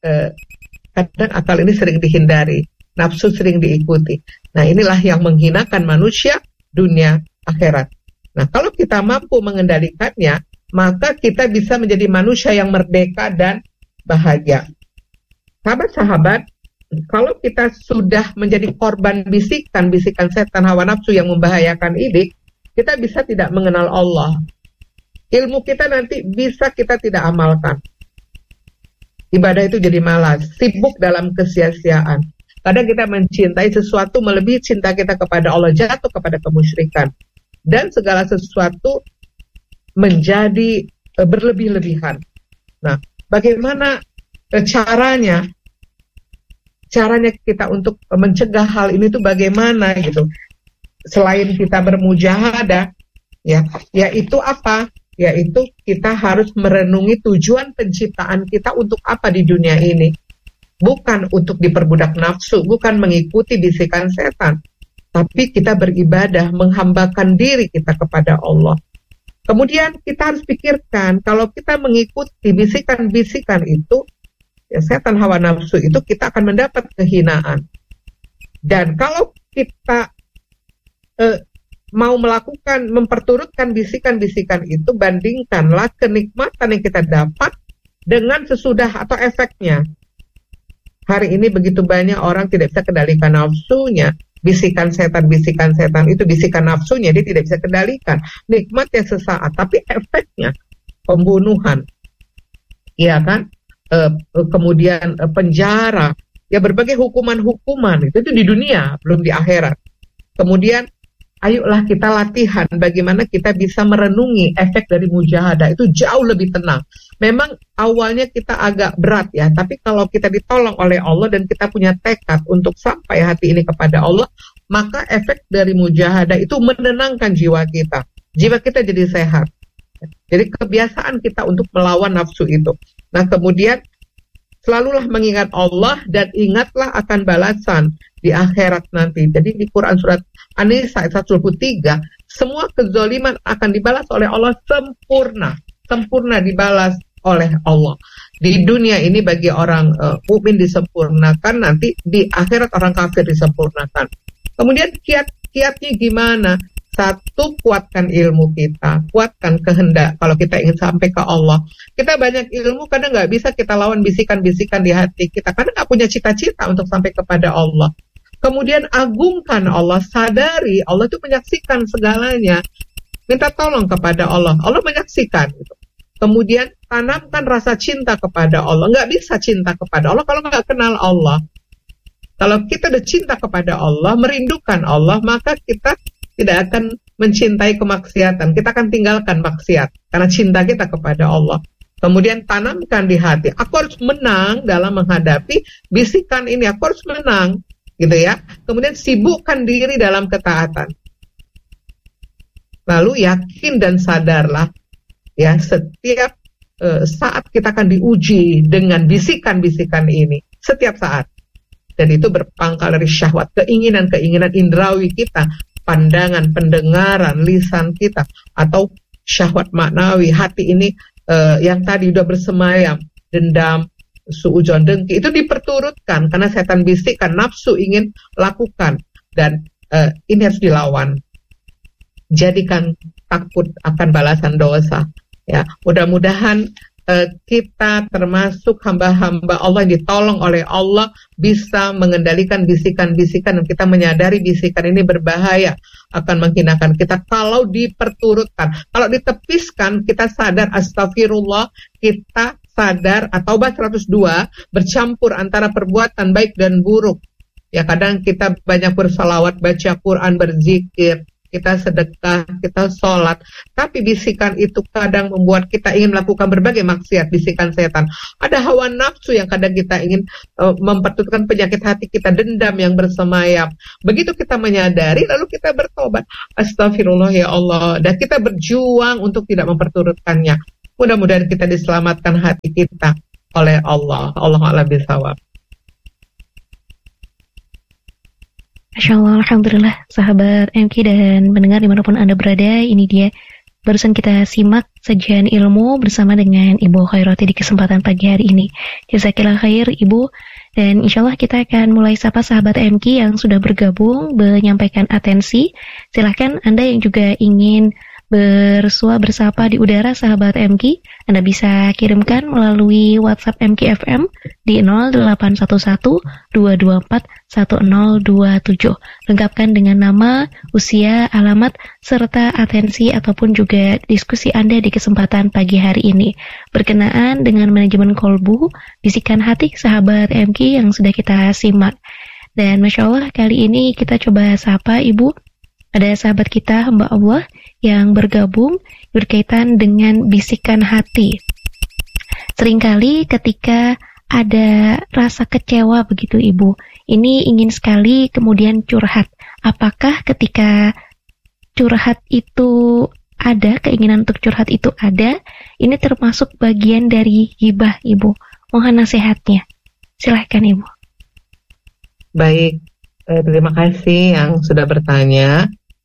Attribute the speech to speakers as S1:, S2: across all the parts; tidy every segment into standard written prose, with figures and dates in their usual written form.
S1: eh, kadang akal ini sering dihindari, nafsu sering diikuti. Nah, inilah yang menghinakan manusia dunia akhirat. Nah, kalau kita mampu mengendalikannya, maka kita bisa menjadi manusia yang merdeka dan bahagia. Sahabat-sahabat, kalau kita sudah menjadi korban bisikan setan hawa nafsu yang membahayakan ini, kita bisa tidak mengenal Allah. Ilmu kita nanti bisa kita tidak amalkan. Ibadah itu jadi malas, sibuk dalam kesia-siaan. Kadang kita mencintai sesuatu melebihi cinta kita kepada Allah, jatuh kepada kemusyrikan. Dan segala sesuatu menjadi berlebih-lebihan. Nah, bagaimana caranya kita untuk mencegah hal ini tuh bagaimana gitu? Selain kita bermujahadah, ya, yaitu apa? Yaitu kita harus merenungi tujuan penciptaan kita untuk apa di dunia ini. Bukan untuk diperbudak nafsu, bukan mengikuti bisikan setan, tapi kita beribadah, menghambakan diri kita kepada Allah. Kemudian kita harus pikirkan, kalau kita mengikuti bisikan-bisikan itu, ya, setan hawa nafsu itu, kita akan mendapat kehinaan. Dan kalau kita mau memperturutkan bisikan-bisikan itu, bandingkanlah kenikmatan yang kita dapat dengan sesudah atau efeknya. Hari ini begitu banyak orang tidak bisa kendalikan nafsunya. Bisikan setan itu bisikan nafsunya, dia tidak bisa kendalikan. Nikmatnya sesaat, tapi efeknya pembunuhan, ya kan? Kemudian penjara, ya berbagai hukuman itu di dunia, belum di akhirat. Kemudian ayolah kita latihan bagaimana kita bisa merenungi efek dari mujahadah, itu jauh lebih tenang. Memang awalnya kita agak berat ya, tapi kalau kita ditolong oleh Allah dan kita punya tekad untuk sampai hati ini kepada Allah, maka efek dari mujahadah itu menenangkan jiwa kita. Jiwa kita jadi sehat. Jadi kebiasaan kita untuk melawan nafsu itu. Nah, kemudian selalulah mengingat Allah dan ingatlah akan balasan di akhirat nanti. Jadi di Quran surat An-Nisa ayat 123, semua kezaliman akan dibalas oleh Allah sempurna dibalas oleh Allah. Di dunia ini bagi orang mukmin disempurnakan, nanti di akhirat orang kafir disempurnakan. Kemudian kiatnya gimana? Satu, kuatkan ilmu kita, kuatkan kehendak. Kalau kita ingin sampai ke Allah, kita banyak ilmu, kadang nggak bisa kita lawan bisikan-bisikan di hati kita, karena nggak punya cita-cita untuk sampai kepada Allah. Kemudian agungkan Allah, sadari Allah itu menyaksikan segalanya. Minta tolong kepada Allah, Allah menyaksikan. Gitu. Kemudian tanamkan rasa cinta kepada Allah. Nggak bisa cinta kepada Allah kalau nggak kenal Allah. Kalau kita udah cinta kepada Allah, merindukan Allah, maka kita tidak akan mencintai kemaksiatan. Kita akan tinggalkan maksiat karena cinta kita kepada Allah. Kemudian tanamkan di hati, aku harus menang dalam menghadapi bisikan ini. Aku harus menang, gitu ya. Kemudian sibukkan diri dalam ketaatan. Lalu yakin dan sadarlah, ya, setiap saat kita akan diuji dengan bisikan-bisikan ini. Setiap saat. Dan itu berpangkal dari syahwat, keinginan-keinginan indrawi kita, pandangan, pendengaran, lisan kita, atau syahwat maknawi, hati ini yang tadi udah bersemayam, dendam, suudzon, dengki, itu diperturutkan karena setan bisikan, nafsu ingin lakukan, dan ini harus dilawan. Jadikan takut akan balasan dosa. Ya, mudah-mudahan kita termasuk hamba-hamba Allah yang ditolong oleh Allah, bisa mengendalikan bisikan-bisikan, dan kita menyadari bisikan ini berbahaya, akan menghinakan kita kalau diperturutkan. Kalau ditepiskan, kita sadar, astagfirullah, kita sadar, atau Taubah 102, bercampur antara perbuatan baik dan buruk. Ya, kadang kita banyak bersalawat, baca Quran, berzikir, kita sedekah, kita sholat, tapi bisikan itu kadang membuat kita ingin melakukan berbagai maksiat, bisikan setan. Ada hawa nafsu yang kadang kita ingin memperturutkan penyakit hati kita, dendam yang bersemayam. Begitu kita menyadari, lalu kita bertobat, astagfirullah ya Allah, dan kita berjuang untuk tidak memperturutkannya. Mudah-mudahan kita diselamatkan hati kita oleh Allah. Allahu a'lam bishawab.
S2: Masya Allah, Alhamdulillah, sahabat MK dan mendengar dimanapun Anda berada, ini dia barusan kita simak sajian ilmu bersama dengan Ibu Khairoti di kesempatan pagi hari ini. Jazakillah khair Ibu. Dan insya Allah kita akan mulai sapa sahabat MK yang sudah bergabung menyampaikan atensi. Silahkan Anda yang juga ingin bersua bersapa di udara sahabat MK, Anda bisa kirimkan melalui WhatsApp MK FM di 0811-224-1027. Lengkapkan dengan nama, usia, alamat, serta atensi ataupun juga diskusi Anda di kesempatan pagi hari ini. Berkenaan dengan manajemen kolbu, bisikan hati sahabat MK yang sudah kita simak. Dan Masya Allah kali ini kita coba sapa Ibu. Ada sahabat kita, hamba Allah, yang bergabung berkaitan dengan bisikan hati. Seringkali ketika ada rasa kecewa begitu Ibu, ini ingin sekali kemudian curhat. Apakah ketika curhat itu ada, keinginan untuk curhat itu ada, ini termasuk bagian dari ghibah Ibu? Mohon nasihatnya. Silahkan Ibu.
S1: Baik, terima kasih yang sudah bertanya.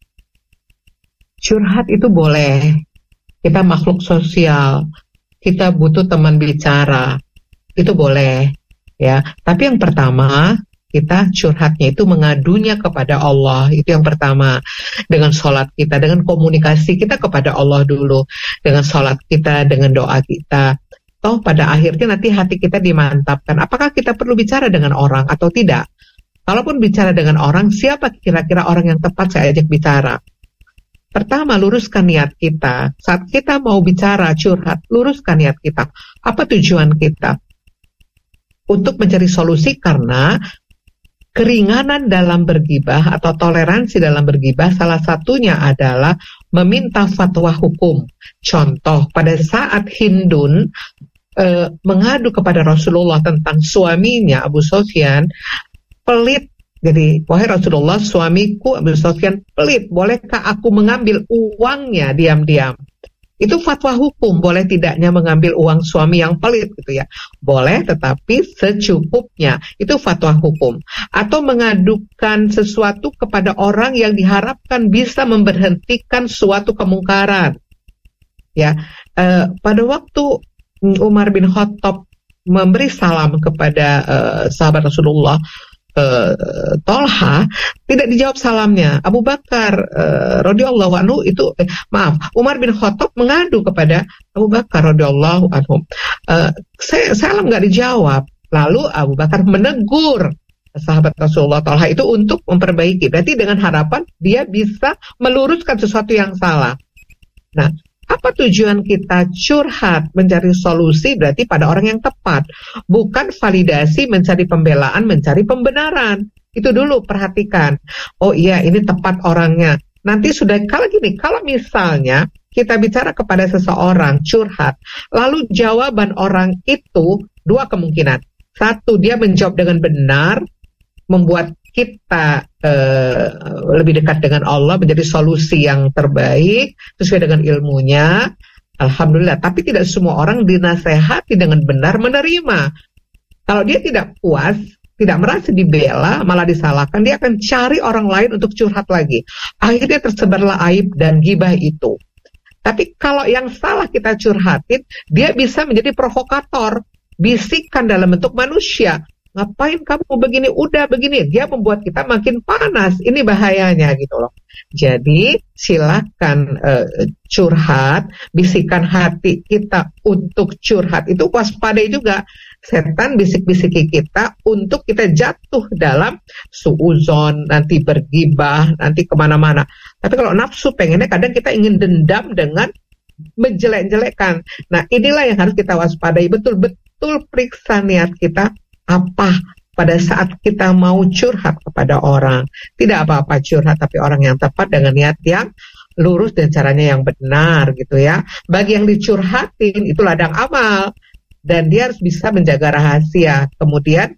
S1: Curhat itu boleh, kita makhluk sosial, kita butuh teman bicara, itu boleh, ya. Tapi yang pertama, kita curhatnya itu mengadunya kepada Allah, itu yang pertama. Dengan sholat kita, dengan komunikasi kita kepada Allah dulu, dengan sholat kita, dengan doa kita. Toh pada akhirnya nanti hati kita dimantapkan. Apakah kita perlu bicara dengan orang atau tidak? Kalaupun bicara dengan orang, siapa kira-kira orang yang tepat saya ajak bicara? Pertama, luruskan niat kita. Saat kita mau bicara, curhat, luruskan niat kita. Apa tujuan kita? Untuk mencari solusi, karena keringanan dalam bergibah atau toleransi dalam bergibah salah satunya adalah meminta fatwa hukum. Contoh, pada saat Hindun mengadu kepada Rasulullah tentang suaminya Abu Sufyan, pelit. Jadi, wahai Rasulullah, suamiku Abu Sufyan pelit, bolehkah aku mengambil uangnya diam-diam? Itu fatwa hukum, boleh tidaknya mengambil uang suami yang pelit gitu ya. Boleh, tetapi secukupnya. Itu fatwa hukum. Atau mengadukan sesuatu kepada orang yang diharapkan bisa memberhentikan suatu kemungkaran. Ya, pada waktu Umar bin Khattab memberi salam kepada sahabat Rasulullah, Tolha, tidak dijawab salamnya. Abu Bakar radhiyallahu anhu itu Umar bin Khattab mengadu kepada Abu Bakar radhiyallahu anhu. Salam nggak dijawab. Lalu Abu Bakar menegur sahabat Rasulullah Tolha itu untuk memperbaiki. Berarti dengan harapan dia bisa meluruskan sesuatu yang salah. Nah, apa tujuan kita curhat, mencari solusi berarti pada orang yang tepat. Bukan validasi, mencari pembelaan, mencari pembenaran. Itu dulu perhatikan. Oh iya, ini tepat orangnya. Nanti sudah, kalau misalnya kita bicara kepada seseorang, curhat, lalu jawaban orang itu dua kemungkinan. Satu, dia menjawab dengan benar, membuat kita lebih dekat dengan Allah, menjadi solusi yang terbaik sesuai dengan ilmunya, alhamdulillah. Tapi tidak semua orang dinasehati dengan benar menerima. Kalau dia tidak puas, tidak merasa dibela, malah disalahkan, dia akan cari orang lain untuk curhat lagi. Akhirnya tersebarlah aib dan ghibah itu. Tapi kalau yang salah kita curhatin, dia bisa menjadi provokator, bisikan dalam bentuk manusia. Ngapain kamu begini, udah begini. Dia membuat kita makin panas. Ini bahayanya gitu loh. Jadi silakan curhat, bisikan hati kita untuk curhat. Itu waspadai juga. Setan bisik-bisiki kita untuk kita jatuh dalam suuzon, nanti bergibah, nanti kemana-mana. Tapi kalau nafsu pengennya kadang kita ingin dendam dengan menjelek-jelekan. Nah, inilah yang harus kita waspadai. Betul-betul periksa niat kita. Apa pada saat kita mau curhat kepada orang. Tidak apa-apa curhat, tapi orang yang tepat dengan niat yang lurus dan caranya yang benar gitu ya. Bagi yang dicurhatin itu ladang amal, dan dia harus bisa menjaga rahasia. Kemudian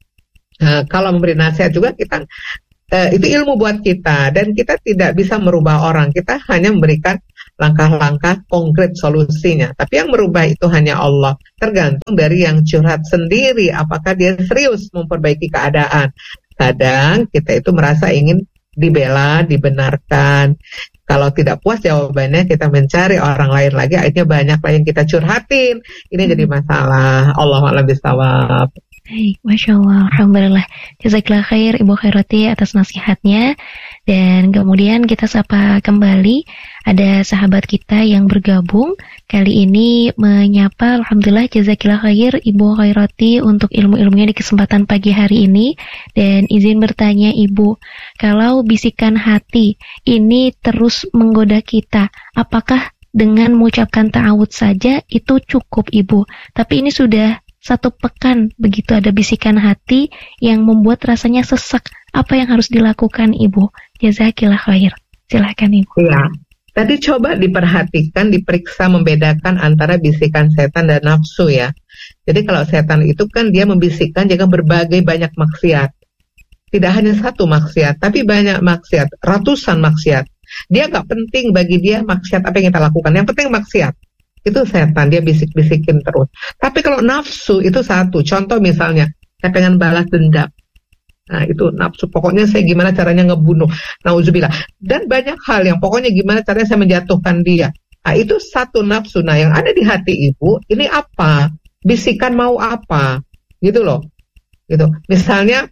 S1: kalau memberi nasihat juga kita itu ilmu buat kita, dan kita tidak bisa merubah orang. Kita hanya memberikan langkah-langkah konkret solusinya. Tapi yang merubah itu hanya Allah. Tergantung dari yang curhat sendiri, apakah dia serius memperbaiki keadaan. Kadang kita itu merasa ingin dibela, dibenarkan. Kalau tidak puas jawabannya, kita mencari orang lain lagi, akhirnya banyak lah yang kita curhatin. Ini jadi masalah. Allahu a'lam bishawab.
S2: Baik, Masya Allah, Alhamdulillah. Jazakallah khair Ibu Khairati atas nasihatnya. Dan kemudian kita sapa kembali, ada sahabat kita yang bergabung. Kali ini menyapa, Alhamdulillah, jazakallah khair Ibu Khairati untuk ilmu-ilmunya di kesempatan pagi hari ini. Dan izin bertanya Ibu, kalau bisikan hati ini terus menggoda kita, apakah dengan mengucapkan ta'awudz saja itu cukup Ibu? Tapi ini sudah 1 pekan begitu ada bisikan hati yang membuat rasanya sesak. Apa yang harus dilakukan Ibu? Jazakillah khair. Silakan Ibu.
S1: Ya, tadi coba diperhatikan, diperiksa, membedakan antara bisikan setan dan nafsu ya. Jadi kalau setan itu kan dia membisikkan jangan berbagai banyak maksiat. Tidak hanya 1 maksiat, tapi banyak maksiat, ratusan maksiat. Dia gak penting bagi dia maksiat apa yang kita lakukan. Yang penting maksiat. Itu setan, dia bisik-bisikin terus. Tapi kalau nafsu itu 1. Contoh misalnya, saya pengen balas dendam. Nah itu nafsu, pokoknya saya gimana caranya ngebunuh. Nauzubillah. Dan banyak hal yang pokoknya gimana caranya saya menjatuhkan dia. Nah itu 1 nafsu. Nah yang ada di hati ibu, ini apa? Bisikan mau apa? Gitu loh. Gitu. Misalnya,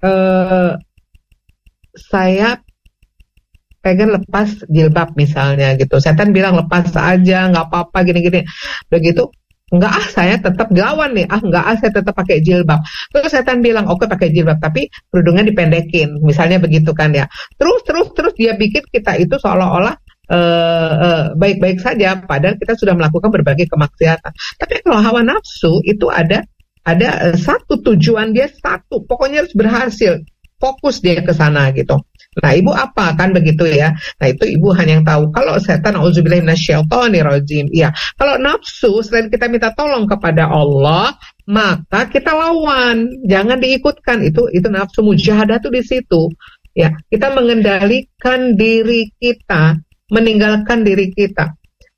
S1: saya pengen lepas jilbab misalnya gitu. Setan bilang lepas aja, nggak apa-apa gini-gini. Begitu, enggak saya tetap dilawan nih. Enggak saya tetap pakai jilbab. Terus setan bilang oke pakai jilbab, tapi kerudungnya dipendekin. Misalnya begitu kan ya. Terus dia bikin kita itu seolah-olah baik-baik saja, padahal kita sudah melakukan berbagai kemaksiatan. Tapi kalau hawa nafsu itu ada 1 tujuan dia 1, pokoknya harus berhasil. Fokus dia ke sana gitu. Nah ibu apa kan begitu ya. Nah itu ibu hanya yang tahu. Kalau setan auzubillahi minasyaitonirrajim, ya. Kalau nafsu selain kita minta tolong kepada Allah, maka kita lawan. Jangan diikutkan. Itu nafsu mujahadah tuh di situ. Ya, kita mengendalikan diri kita, meninggalkan diri kita.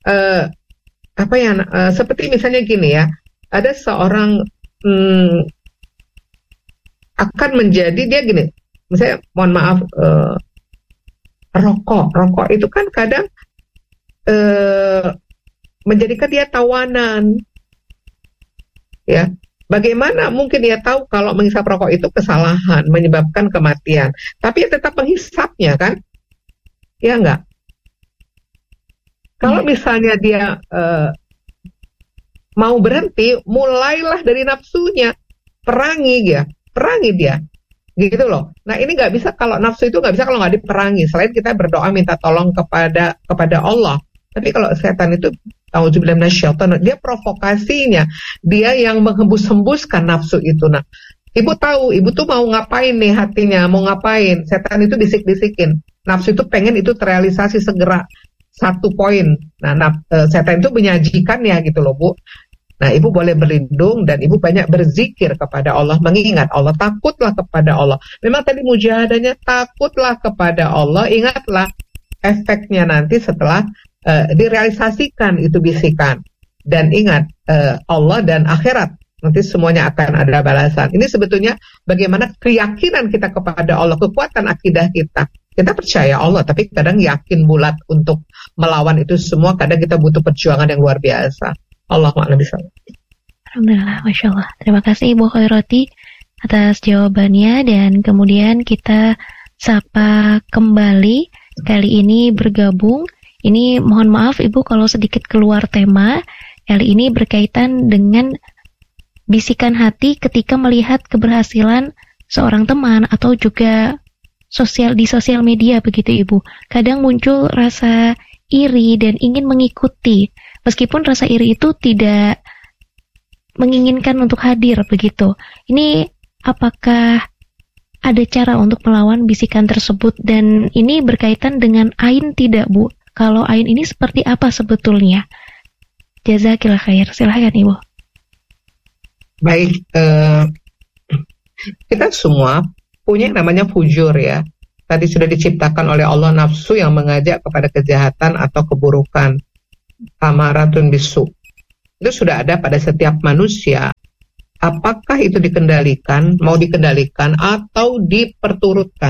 S1: Seperti misalnya gini ya. Ada seorang akan menjadi dia gini, misalnya mohon maaf, rokok itu kan kadang menjadikan dia tawanan ya. Bagaimana mungkin dia tahu kalau menghisap rokok itu kesalahan, menyebabkan kematian, tapi tetap menghisapnya kan, ya enggak. Kalau misalnya dia mau berhenti, mulailah dari nafsunya, perangi dia, gitu loh. Nah ini nggak bisa, kalau nafsu itu nggak bisa kalau nggak diperangi. Selain kita berdoa minta tolong kepada Allah. Tapi kalau setan itu, auzubillahi minasyaitonir, dia provokasinya, dia yang menghembus-hembuskan nafsu itu. Nah, ibu tahu, ibu tuh mau ngapain nih hatinya, mau ngapain? Setan itu bisik-bisikin. Nafsu itu pengen itu terrealisasi segera 1 poin. Nah, setan itu menyajikannya gitu loh Bu. Nah, ibu boleh berlindung dan ibu banyak berzikir kepada Allah, mengingat Allah, takutlah kepada Allah. Memang tadi mujahadahnya takutlah kepada Allah, ingatlah efeknya nanti setelah direalisasikan itu bisikan. Dan ingat, Allah dan akhirat, nanti semuanya akan ada balasan. Ini sebetulnya bagaimana keyakinan kita kepada Allah, kekuatan akidah kita. Kita percaya Allah, tapi kadang yakin bulat untuk melawan itu semua, kadang kita butuh perjuangan yang luar biasa. Allahumma a'lam.
S2: Alhamdulillah, Masya Allah. Terima kasih Ibu Khairati atas jawabannya. Dan kemudian kita sapa kembali. Kali ini bergabung. Ini mohon maaf Ibu kalau sedikit keluar tema. Kali ini berkaitan dengan bisikan hati ketika melihat keberhasilan seorang teman atau juga di sosial media begitu Ibu. Kadang muncul rasa iri dan ingin mengikuti. Meskipun rasa iri itu tidak menginginkan untuk hadir begitu. Ini apakah ada cara untuk melawan bisikan tersebut? Dan ini berkaitan dengan ain tidak Bu? Kalau ain ini seperti apa sebetulnya? Jazakillah khair. Silahkan Ibu.
S1: Baik, kita semua punya yang namanya fujur ya. Tadi sudah diciptakan oleh Allah nafsu yang mengajak kepada kejahatan atau keburukan. Amaratun bisu. Itu sudah ada pada setiap manusia. Apakah itu dikendalikan, mau dikendalikan atau diperturutkan?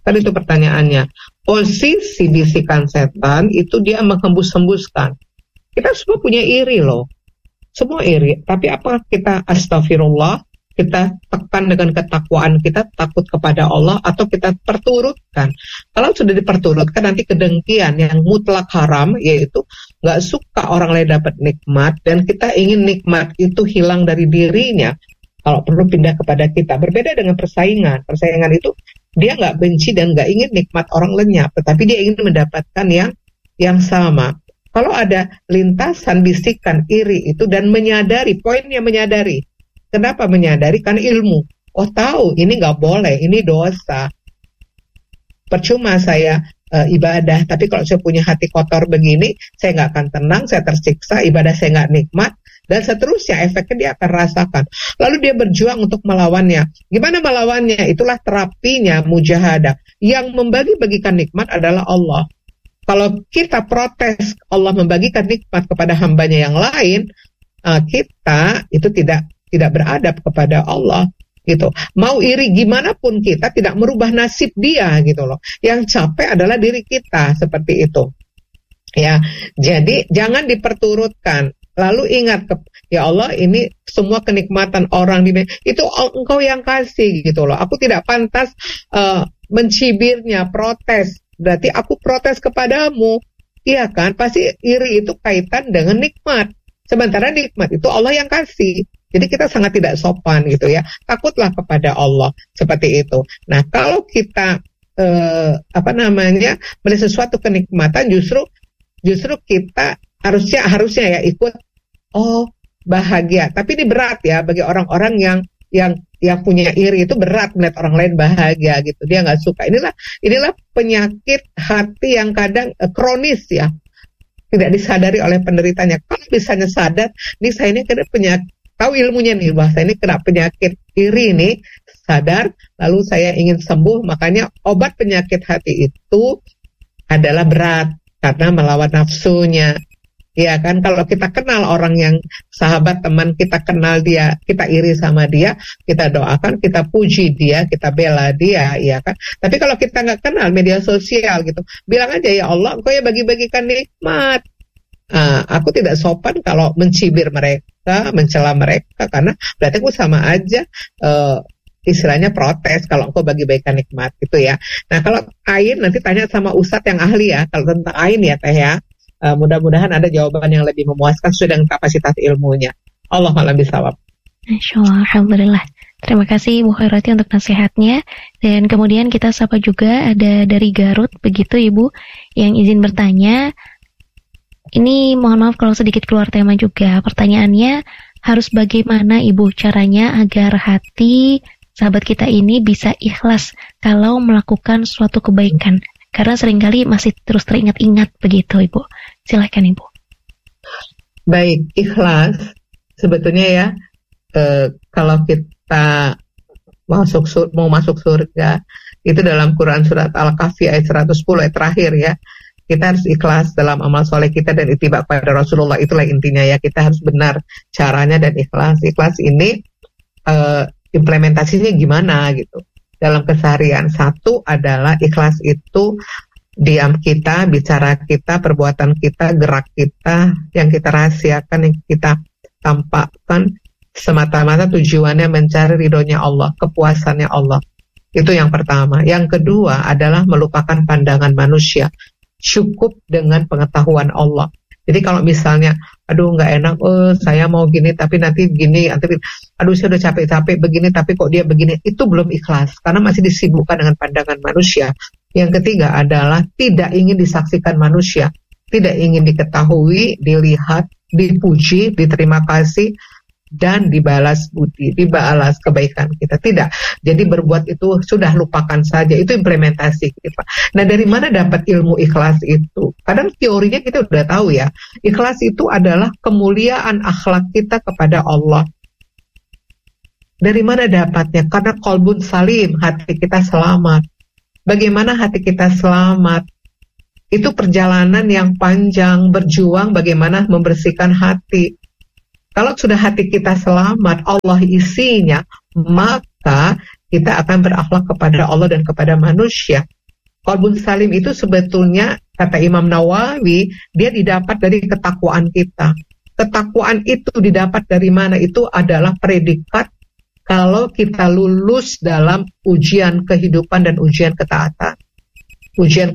S1: Kan itu pertanyaannya. Posisi bisikan setan itu dia menghembus-hembuskan. Kita semua punya iri loh. Semua iri. Tapi apa kita astagfirullah, kita tekan dengan ketakwaan kita, takut kepada Allah, atau kita perturutkan. Kalau sudah diperturutkan, nanti kedengkian yang mutlak haram, yaitu gak suka orang lain dapat nikmat, dan kita ingin nikmat itu hilang dari dirinya. Kalau perlu pindah kepada kita. Berbeda dengan persaingan. Persaingan itu dia nggak benci dan nggak ingin nikmat orang lenyap, tetapi dia ingin mendapatkan yang sama. Kalau ada lintasan bisikan iri itu dan menyadari, poinnya menyadari. Kenapa menyadari? Karena ilmu. Oh tahu, ini nggak boleh, ini dosa. Percuma saya ibadah, tapi kalau saya punya hati kotor begini, saya nggak akan tenang, saya tersiksa, ibadah saya nggak nikmat. Dan seterusnya, efeknya dia akan rasakan. Lalu dia berjuang untuk melawannya. Gimana melawannya? Itulah terapinya mujahadah. Yang membagi-bagikan nikmat adalah Allah. Kalau kita protes Allah membagikan nikmat kepada hambanya yang lain, kita itu tidak beradab kepada Allah. Gitu. Mau iri gimana pun kita tidak merubah nasib dia gitu loh. Yang capek adalah diri kita, seperti itu. Ya, jadi jangan diperturutkan. Lalu ingat, ya Allah, ini semua kenikmatan orang itu Engkau yang kasih gitu loh. Aku tidak pantas mencibirnya, protes. Berarti aku protes kepadamu. Iya kan? Pasti iri itu kaitan dengan nikmat. Sementara nikmat itu Allah yang kasih. Jadi kita sangat tidak sopan gitu ya. Takutlah kepada Allah seperti itu. Nah, kalau kita melihat sesuatu kenikmatan, justru kita harusnya ya ikut. Oh, bahagia. Tapi ini berat ya bagi orang-orang yang punya iri, itu berat melihat orang lain bahagia gitu. Dia nggak suka. Inilah penyakit hati yang kadang kronis ya. Tidak disadari oleh penderitanya. Kalau misalnya sadar, nih saya ini kena penyakit, tahu ilmunya nih, bahwa saya ini kena penyakit iri nih, sadar, lalu saya ingin sembuh. Makanya obat penyakit hati itu adalah berat karena melawan nafsunya. Ya kan, kalau kita kenal orang yang sahabat, teman, kita kenal dia, kita iri sama dia, kita doakan, kita puji dia, kita bela dia, ya kan. Tapi kalau kita nggak kenal media sosial gitu, bilang aja, ya Allah, Engkau ya bagi-bagikan nikmat. Aku tidak sopan kalau mencibir mereka, mencela mereka, karena berarti aku sama aja istilahnya protes kalau Engkau bagi-bagikan nikmat gitu ya. Nah, kalau ain nanti tanya sama Ustadz yang ahli ya, kalau tentang ain ya Teh ya. Mudah-mudahan ada jawaban yang lebih memuaskan sesuai dengan kapasitas ilmunya. Allah a'lam bishawab.
S2: Insyaallah, alhamdulillah. Terima kasih Bu Khairati untuk nasihatnya. Dan kemudian kita sapa juga ada dari Garut, begitu Ibu, yang izin bertanya. Ini mohon maaf kalau sedikit keluar tema juga. Pertanyaannya, harus bagaimana Ibu caranya agar hati sahabat kita ini bisa ikhlas kalau melakukan suatu kebaikan? Karena seringkali masih terus teringat-ingat begitu Ibu. Silakan Ibu.
S1: Baik, ikhlas sebetulnya ya, kalau kita mau masuk surga, itu dalam Quran surat Al-Kahfi ayat 110 ayat terakhir ya. Kita harus ikhlas dalam amal soleh kita dan ittiba kepada Rasulullah. Itulah intinya ya, kita harus benar caranya dan ikhlas. Ikhlas ini implementasinya gimana gitu dalam keseharian. Satu adalah ikhlas itu diam kita, bicara kita, perbuatan kita, gerak kita, yang kita rahasiakan, yang kita tampakkan, semata-mata tujuannya mencari ridhonya Allah, kepuasannya Allah. Itu yang pertama. Yang kedua adalah melupakan pandangan manusia, cukup dengan pengetahuan Allah. Jadi kalau misalnya, aduh nggak enak, saya mau gini tapi nanti begini, aduh saya udah capek-capek begini tapi kok dia begini, itu belum ikhlas karena masih disibukkan dengan pandangan manusia. Yang ketiga adalah tidak ingin disaksikan manusia, tidak ingin diketahui, dilihat, dipuji, diterima kasih, dan dibalas budi, dibalas kebaikan kita. Tidak. Jadi berbuat itu sudah lupakan saja. Itu implementasi kita. Nah, dari mana dapat ilmu ikhlas itu? Kadang teorinya kita udah tahu ya. Ikhlas itu adalah kemuliaan akhlak kita kepada Allah. Dari mana dapatnya? Karena qalbun salim, hati kita selamat. Bagaimana hati kita selamat? Itu perjalanan yang panjang, berjuang bagaimana membersihkan hati. Kalau sudah hati kita selamat, Allah isinya, maka kita akan berakhlak kepada Allah dan kepada manusia. Qalbun salim itu sebetulnya, kata Imam Nawawi, dia didapat dari ketakwaan kita. Ketakwaan itu didapat dari mana? Itu adalah predikat kalau kita lulus dalam ujian kehidupan dan ujian ketaatan. Ujian